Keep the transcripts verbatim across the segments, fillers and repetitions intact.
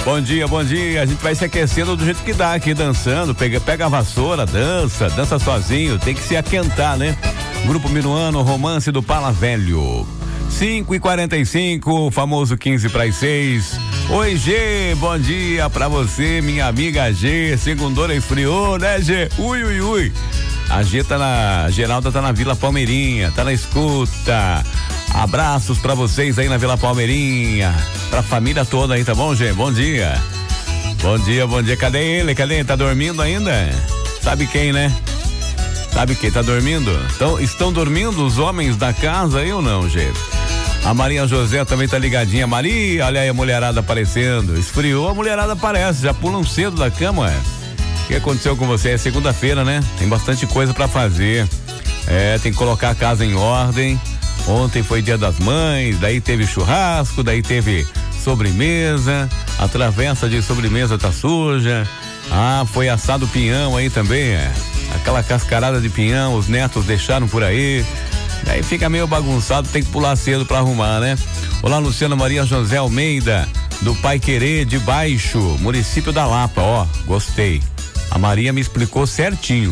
Bom dia, bom dia. A gente vai se aquecendo do jeito que dá aqui, dançando. Pega, pega a vassoura, dança, dança sozinho. Tem que se aquentar, né? Grupo Minuano, Romance do Pala Velho. cinco e quarenta e cinco, famoso quinze para as seis. Oi, G, bom dia pra você, minha amiga G. Segundona esfriou, né, G? Ui, ui, ui. A G tá na. A Geralda tá na Vila Palmeirinha, tá na escuta. Abraços pra vocês aí na Vila Palmeirinha. Pra família toda aí, tá bom, G? Bom dia. Bom dia, bom dia. Cadê ele? Cadê ele? Tá dormindo ainda? Sabe quem, né? Sabe quem tá dormindo? Então, estão dormindo os homens da casa aí ou não, G? A Maria José também tá ligadinha. Maria, olha aí a mulherada aparecendo. Esfriou, a mulherada aparece, já pulam cedo da cama, é. O que aconteceu com você? É segunda-feira, né? Tem bastante coisa pra fazer. É, tem que colocar a casa em ordem. Ontem foi dia das mães, daí teve churrasco, daí teve sobremesa. A travessa de sobremesa tá suja. Ah, foi assado pinhão aí também, é. Aquela cascarada de pinhão, os netos deixaram por aí. Daí fica meio bagunçado, tem que pular cedo pra arrumar, né? Olá, Luciana Maria José Almeida, do Pai Querer de Baixo, município da Lapa, ó, gostei. A Maria me explicou certinho.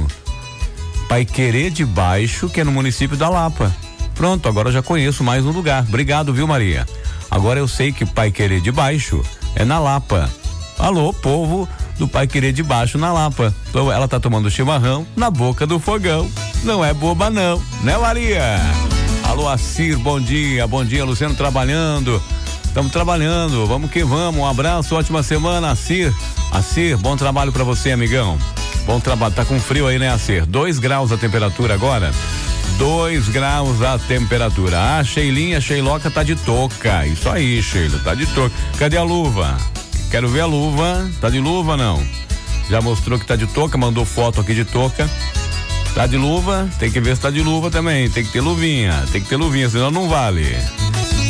Pai Querer de Baixo, que é no município da Lapa. Pronto, agora eu já conheço mais um lugar. Obrigado, viu, Maria? Agora eu sei que Pai Querer de Baixo é na Lapa. Alô, povo do Pai Querer de Baixo na Lapa. Então ela tá tomando chimarrão na boca do fogão. Não é boba não, né, Maria? Alô, Acir, bom dia, bom dia, Luciano, trabalhando. Estamos trabalhando, vamos que vamos. Um abraço, ótima semana, Acir. Acir, bom trabalho pra você, amigão. Bom trabalho, tá com frio aí, né, Acir? Dois graus a temperatura agora. Dois graus a temperatura. Ah, Sheilinha, Sheiloca tá de touca. Isso aí, Sheila, tá de touca. Cadê a luva? Quero ver a luva. Tá de luva, não? Já mostrou que tá de touca, mandou foto aqui de touca. Tá de luva, tem que ver se tá de luva também. Tem que ter luvinha, tem que ter luvinha, senão não vale.